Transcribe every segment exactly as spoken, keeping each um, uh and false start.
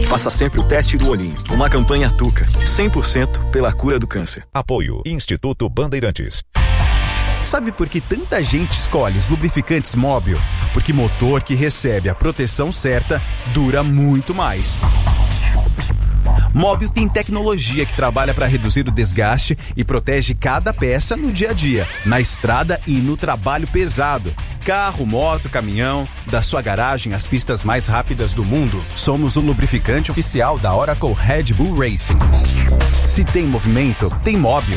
Faça sempre o teste do olhinho. Uma campanha Tuca, cem por cento pela cura do câncer. Apoio Instituto Bandeirantes. Sabe por que tanta gente escolhe os lubrificantes Móbil? Porque motor que recebe a proteção certa dura muito mais. Móbil tem tecnologia que trabalha para reduzir o desgaste e protege cada peça no dia a dia, na estrada e no trabalho pesado. Carro, moto, caminhão, da sua garagem às pistas mais rápidas do mundo. Somos o lubrificante oficial da Oracle Red Bull Racing. Se tem movimento, tem Móbil.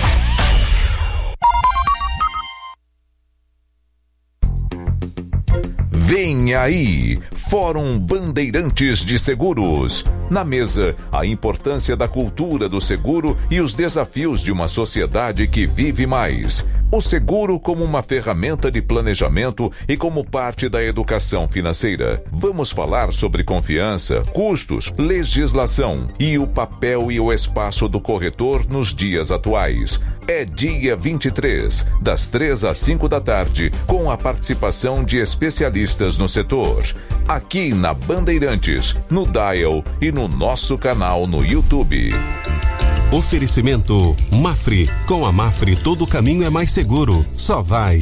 Vem aí, Fórum Bandeirantes de Seguros. Na mesa, a importância da cultura do seguro e os desafios de uma sociedade que vive mais. O seguro como uma ferramenta de planejamento e como parte da educação financeira. Vamos falar sobre confiança, custos, legislação e o papel e o espaço do corretor nos dias atuais. É dia vinte e três, das três às cinco da tarde, com a participação de especialistas no setor. Aqui na Bandeirantes, no Dial e no nosso canal no YouTube. Oferecimento Mafre. Com a Mafre, todo caminho é mais seguro. Só vai.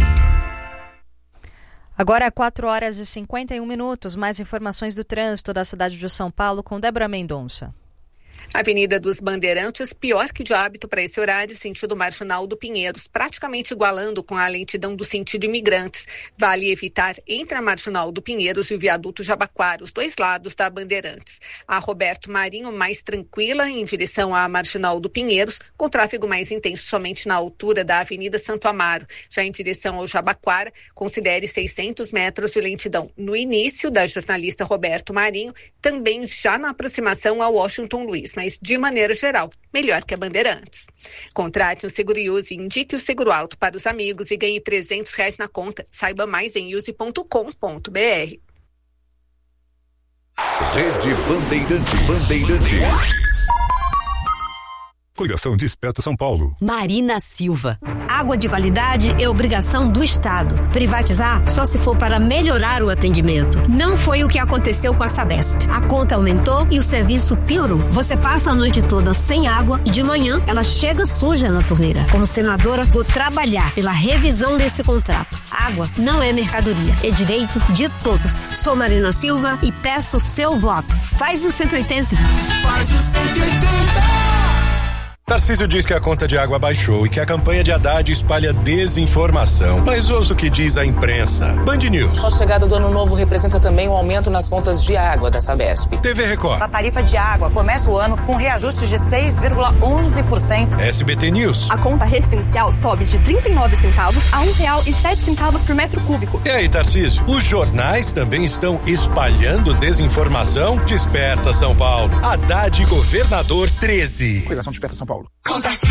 Agora é quatro horas e cinquenta e um minutos. Mais informações do trânsito da cidade de São Paulo com Débora Mendonça. Avenida dos Bandeirantes, pior que de hábito para esse horário, sentido Marginal do Pinheiros, praticamente igualando com a lentidão do sentido Imigrantes. Vale evitar entre a Marginal do Pinheiros e o viaduto Jabaquara, os dois lados da Bandeirantes. A Roberto Marinho mais tranquila em direção à Marginal do Pinheiros, com tráfego mais intenso somente na altura da Avenida Santo Amaro. Já em direção ao Jabaquara, considere seiscentos metros de lentidão no início da jornalista Roberto Marinho, também já na aproximação ao Washington Luiz. Mas, de maneira geral, melhor que a Bandeirantes. Contrate um seguro Use e indique o seguro alto para os amigos e ganhe trezentos reais na conta. Saiba mais em use ponto com ponto b r. Rede Bandeirantes. Bandeirantes. Coligação Desperta São Paulo. Marina Silva. Água de qualidade é obrigação do Estado. Privatizar só se for para melhorar o atendimento. Não foi o que aconteceu com a Sabesp. A conta aumentou e o serviço piorou. Você passa a noite toda sem água e de manhã ela chega suja na torneira. Como senadora, vou trabalhar pela revisão desse contrato. Água não é mercadoria, é direito de todos. Sou Marina Silva e peço o seu voto. Faz o cento e oitenta. Faz o cento e oitenta. Tarcísio diz que a conta de água baixou e que a campanha de Haddad espalha desinformação. Mas ouça o que diz a imprensa. Band News. A chegada do ano novo representa também um aumento nas contas de água da Sabesp. T V Record. A tarifa de água começa o ano com reajuste de seis vírgula onze por cento. S B T News. A conta residencial sobe de trinta e nove centavos a um real e sete centavos por metro cúbico. E aí, Tarcísio? Os jornais também estão espalhando desinformação? Desperta São Paulo. Haddad Governador treze. Coligação Desperta São Paulo. Conta